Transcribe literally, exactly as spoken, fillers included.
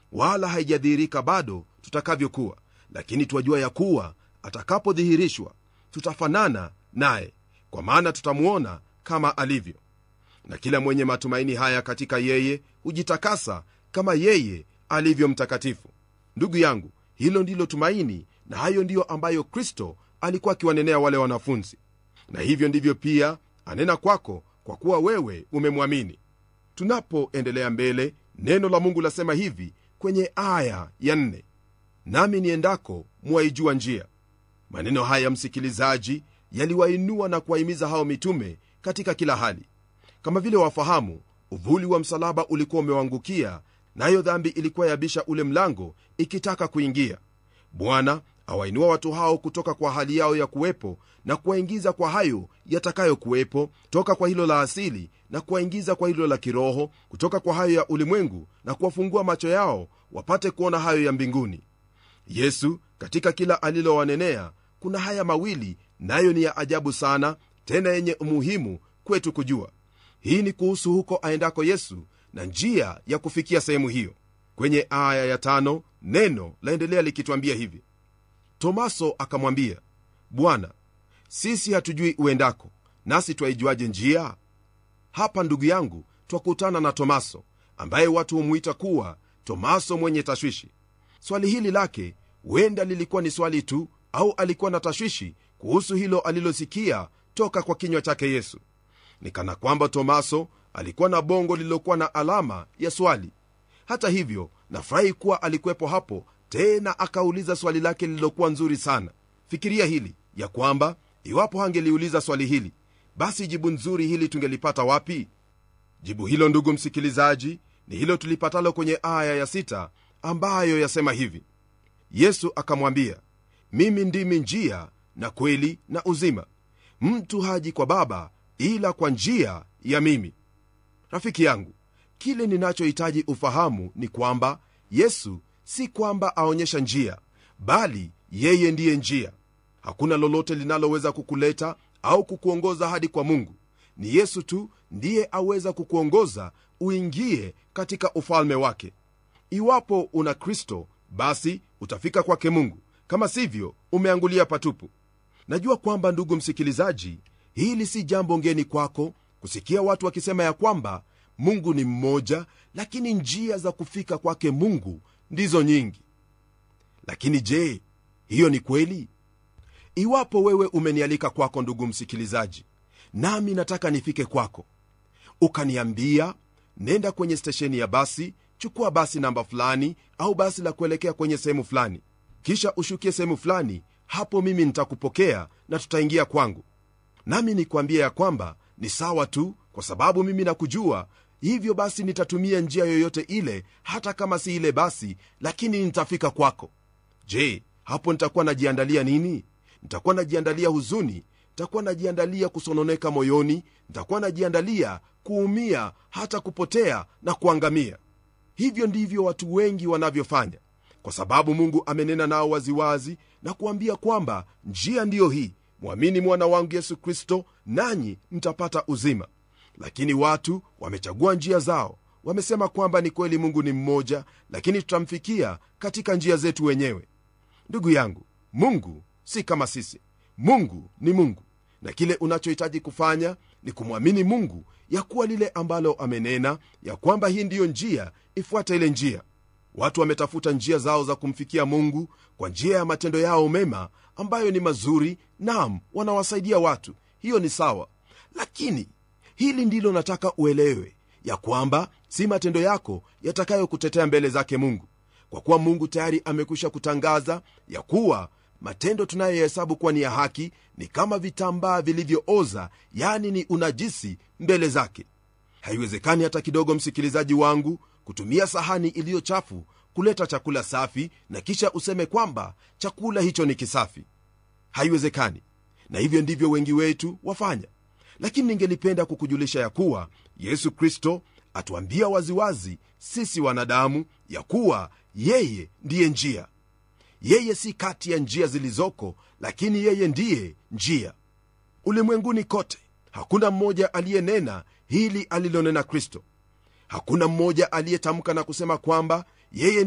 wala haijadhihirika bado tutakavyokuwa, lakini twajua ya kuwa atakapodhihirishwa tutafanana naye, kwa maana tutamuona kama alivyo. Na kila mwenye matumaini haya katika yeye hujitakasa kama yeye alivyo mtakatifu. Ndugu yangu, hilo ndilo tumaini, na hayo ndiyo ambayo Kristo alikuwa akiwanenea wale wanafunzi, na hivyo ndivyo pia anena kwako, kwa kuwa wewe umemwamini. Tunapoendelea mbele, neno la Mungu lasema hivi kwenye aya ya nne: nami niendako mwaijua njia. Maneno haya, msikilizaji, yaliwainua na kuwahimiza hao mitume katika kila hali. Kama vile wafahamu, uvuli wa msalaba ulikuwa umewangukia, nayo dhambi ilikuwa yabisha ule mlango ikitaka kuingia. Bwana awainua watu hao kutoka kwa hali yao ya kuwepo na kuwaingiza kwa hayo yatakayo kuwepo, toka kwa hilo la asili na kuwaingiza kwa hilo la kiroho, kutoka kwa hayo ya ulimwengu na kuwafungua macho yao wapate kuona hayo ya mbinguni. Yesu katika kila alilowanenea kuna haya mawili, nayo ni ya ajabu sana, tena yenye umuhimu kwetu kujua. Hii ni kuhusu huko aendako Yesu na njia ya kufikia sehemu hiyo. Kwenye aya ya tano neno laendelea likituambia hivi: Tomaso akamwambia, Bwana, sisi hatujui uendako, nasi twaijuaje njia? Hapa ndugu yangu, twakutana na Tomaso ambaye watu humuita kuwa Tomaso mwenye tashwishi. Swali hili lake huenda lilikuwa ni swali tu, au alikuwa na tashwishi kuhusu hilo alilosikia toka kwa kinywa chake Yesu. Ni kana kwamba Tomaso alikuwa na bongo lililokuwa na alama ya swali. Hata hivyo, nafurahi kuwa alikuwepo hapo, tena akauliza swali lake lililokuwa nzuri sana. Fikiria hili ya kwamba iwapo hangeliuliza swali hili, basi jibu nzuri hili tungelipata wapi? Jibu hilo, ndugu msikilizaji, ni hilo tulipatalo kwenye aya ya sita, ambayo yasema hivi: Yesu akamwambia, mimi ndimi njia na kweli na uzima, mtu haji kwa Baba ila kwa njia ya mimi. Rafiki yangu, kile ninachohitaji ufahamu ni kwamba Yesu si kwamba aonyesha njia, bali yeye ndiye njia. Hakuna lolote linaloweza kukuleta au kukuongoza hadi kwa Mungu. Ni Yesu tu ndiye aweza kukuongoza uingie katika ufalme wake. Iwapo una Kristo, basi utafika kwake Mungu, kama sivyo umeangulia patupu. Najua kwamba, ndugu msikilizaji, hili si jambo ngeni kwako kusikia watu wakisema ya kwamba Mungu ni mmoja, lakini njia za kufika kwake Mungu ndizo nyingi. Lakini je, hiyo ni kweli? Iwapo wewe umenialika kwako, ndugu msikilizaji, nami nataka nifike kwako, ukaniambia nenda kwenye stesheni ya basi, chukua basi namba fulani au basi la kuelekea kwenye sehemu fulani, kisha ushukie sehemu fulani, hapo mimi nitakupokea na tutaingia kwangu. Nami nikwambia ya kwamba ni sawa tu, kwa sababu mimi nakujua, hivyo basi nitatumia njia yoyote ile, hata kama si ile basi, lakini nitafika kwako. Je, hapo nitakuwa najiandalia nini? Nitakuwa najiandalia huzuni, nitakuwa najiandalia kusononeka moyoni, nitakuwa najiandalia kuumia, hata kupotea na kuangamia. Hivyo ndivyo watu wengi wanavyofanya, kwa sababu Mungu amenena nao waziwazi na kuambia kwamba njia ndiyo hii, mwamini mwana wangu Yesu Kristo nanyi mtapata uzima. Lakini watu wamechagua njia zao, wamesema kwamba ni kweli Mungu ni mmoja, lakini tutamfikia katika njia zetu wenyewe. Ndugu yangu, Mungu si kama sisi. Mungu ni Mungu, na kile unachohitaji kufanya ni kumwamini Mungu ya kuwa lile ambalo amenena ya kwamba hii ndiyo njia, ifuata ile njia. Watu wametafuta njia zao za kumfikia Mungu kwa njia ya matendo yao mema ambayo ni mazuri, naam, wanawasaidia watu, hiyo ni sawa. Lakini hili ndilo nataka uelewe, ya kwamba si matendo yako yatakayo kutetea mbele zake Mungu, kwa kuwa Mungu tayari amekwisha kutangaza ya kuwa matendo tunayohesabu kuwa ni ya haki ni kama vitambaa vilivyooza, yani ni unajisi mbele zake. Haiwezekani hata kidogo, msikilizaji wangu, kutumia sahani iliyo chafu kuleta chakula safi na kisha useme kwamba chakula hicho ni kisafi. Haiwezekani, na hivyo ndivyo wengi wetu wafanya. Lakini ningelipenda kukujulisha ya kuwa Yesu Kristo atuambia waziwazi sisi wanadamu ya kuwa yeye ndiye njia. Yeye si kati ya njia zilizoko, lakini yeye ndiye njia. Ulimwenguni kote hakuna mmoja aliyenena hili alilonena Kristo. Hakuna mmoja aliyetamka na kusema kwamba yeye